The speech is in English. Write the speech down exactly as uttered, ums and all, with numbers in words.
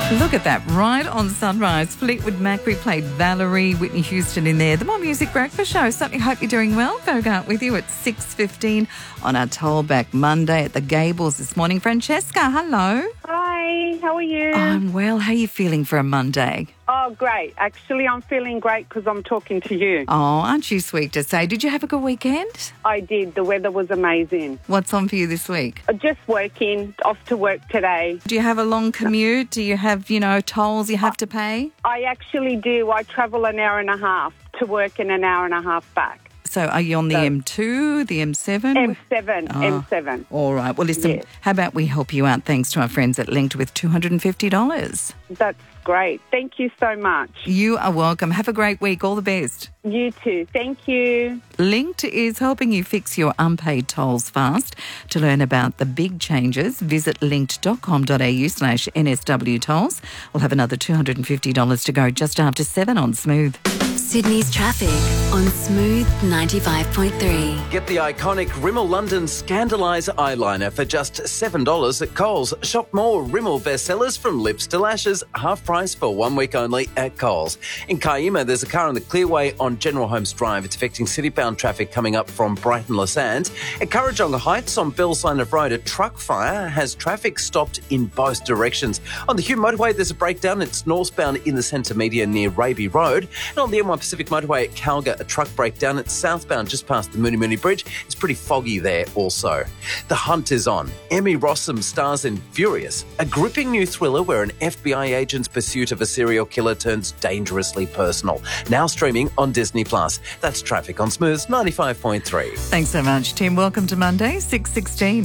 Look at that, right on Sunrise. Fleetwood Mac, we played Valerie, Whitney Houston in there. The More Music Breakfast Show. Certainly hope you're doing well. Bogart with you at six fifteen on our Tollback Monday at the Gables this morning. Francesca, hello. Hi, how are you? I'm well. How are you feeling for a Monday? Oh, great. Actually, I'm feeling great because I'm talking to you. Oh, aren't you sweet to say? Did you have a good weekend? I did. The weather was amazing. What's on for you this week? Just working, off to work today. Do you have a long commute? Do you have, you know, tolls you have to pay? I actually do. I travel an hour and a half to work and an hour and a half back. So are you on the So- M two, the M seven? M seven, Oh. M seven. All right. Well, listen, Yes. how about we help you out thanks to our friends at Linked with two hundred fifty dollars? That's great. Thank you so much. You are welcome. Have a great week. All the best. You too. Thank you. Linked is helping you fix your unpaid tolls fast. To learn about the big changes, visit linkedcom.au slash NSW tolls. We'll have another two hundred fifty dollars to go just after seven on Smooth. Sydney's traffic on Smooth ninety-five point three. Get the iconic Rimmel London Scandalise eyeliner for just seven dollars at Coles. Shop more Rimmel bestsellers from lips to lashes, half price for one week only at Coles. In Kiama, there's a car on the Clearway on General Holmes Drive. It's affecting city-bound traffic coming up from Brighton Lassans. At Currajonga Heights on Bell's Line of Road, a truck fire has traffic stopped in both directions. On the Hume Motorway, there's a breakdown. It's northbound in the centre media near Raby Road. And on the M one Pacific Motorway at Calga, a truck breakdown. It's southbound just past the Mooney Mooney Bridge. It's pretty foggy there also. The hunt is on. Emmy Rossum stars in Furious, a gripping new thriller where an F B I agent's pursuit of a serial killer turns dangerously personal. Now streaming on Disney Plus. That's traffic on Smooth ninety-five point three. Thanks so much, Tim. Welcome to Monday, six sixteen.